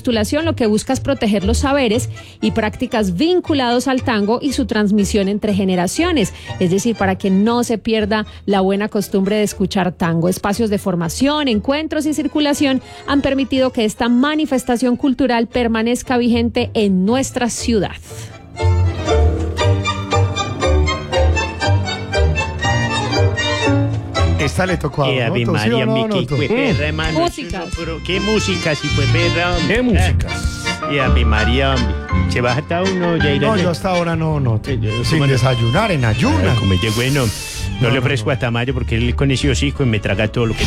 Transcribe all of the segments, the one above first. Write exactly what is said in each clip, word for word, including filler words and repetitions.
postulación lo que busca es proteger los saberes y prácticas vinculados al tango y su transmisión entre generaciones, es decir, para que no se pierda la buena costumbre de escuchar tango. Espacios de formación, encuentros y circulación han permitido que esta manifestación cultural permanezca vigente en nuestra ciudad. Esta le tocó a Eh, Ave Noto, ¿sí María, o no, mi, qué Noto? fue perra, hermano. Músicas. Eso no, pero ¿qué música si fue perra, hombre? ¿Qué músicas? Y Ave María, hombre. ¿Se baja hasta uno? Ya irá No, ya. yo hasta ahora no, no. Eh, yo- Sin ¿cómo no? desayunar, en ayunas. Ay, como llegó, bueno, no, No, le no, ofrezco no. a Tamayo porque él con ese hocico y me traga todo lo que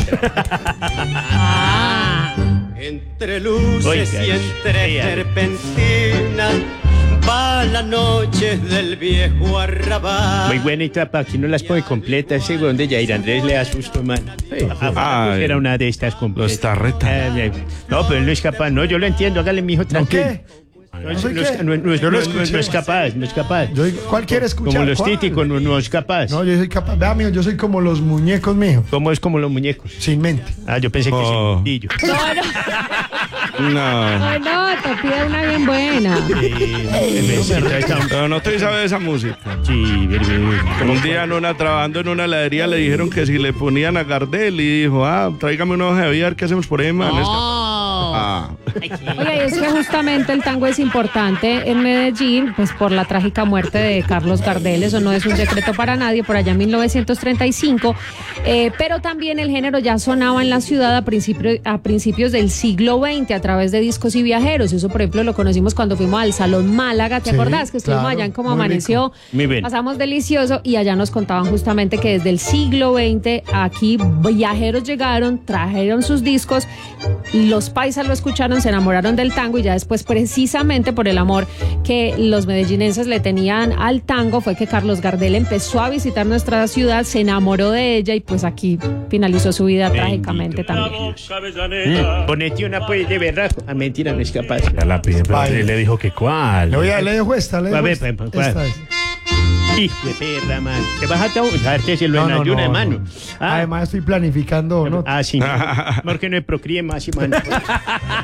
Ah. Entre luces Oiga, y entre vea. serpentinas va la noche del viejo arrabal. Muy buena y tapa, aquí no las pone completas, ese güey donde Yair Andrés le da susto, man. Ah, Ay. era una de estas completas. Lo está retando. Eh, eh, No, pero él no es capaz, no, yo lo entiendo, hágale, mijo, ¿No tranquilo. qué? No, ¿No soy no es- qué? no- no es- Yo lo no- no- no escuché. es capaz, no es capaz. Yo digo, ¿cuál quiere escuchar? Como los ¿Cuál? títicos, no, no es capaz. No, yo soy capaz. Vea, mijo, yo soy como los muñecos, mijo. ¿Cómo es como los muñecos? Sin mente. Ah, yo pensé que Oh. sí, pillo. No. No, no, te pide una bien buena. Pero no te sabe esa música. Sí, bien, bien, bien. Como Un día en una, trabajando en una heladería le dijeron que si le ponían a Gardel y dijo, ah, tráigame una hoja de vida, a ver qué hacemos por ahí, man. Ah. Oye, y es que justamente el tango es importante en Medellín, pues por la trágica muerte de Carlos Gardel, eso no es un secreto para nadie, por allá en mil novecientos treinta y cinco, eh, pero también el género ya sonaba en la ciudad a, principio, a principios del siglo veinte a través de discos y viajeros, eso por ejemplo lo conocimos cuando fuimos al Salón Málaga, ¿te Sí, acordás? Que estuvimos claro, allá en Como muy Amaneció, Muy bien. pasamos delicioso y allá nos contaban justamente que desde el siglo veinte aquí viajeros llegaron, trajeron sus discos, los paisas lo escucharon, se enamoraron del tango y ya después precisamente por el amor que los medellinenses le tenían al tango fue que Carlos Gardel empezó a visitar nuestra ciudad, se enamoró de ella y pues aquí finalizó su vida trágicamente también. Mm, Ponete una pues de berraco. Ah, mentira, no es capaz. Ya la pide, pero Vaya. él le dijo que cuál. Le voy a le dejo esta, le A dejo ver, esta. pa- pa- Esta es. Hijo de perra, man. Te vas a dejarte si lo No, no, en ayuna de no, mano. no. Ah, Además estoy planificando, ¿no? ah, sí. Porque no procríe más, sí, mano.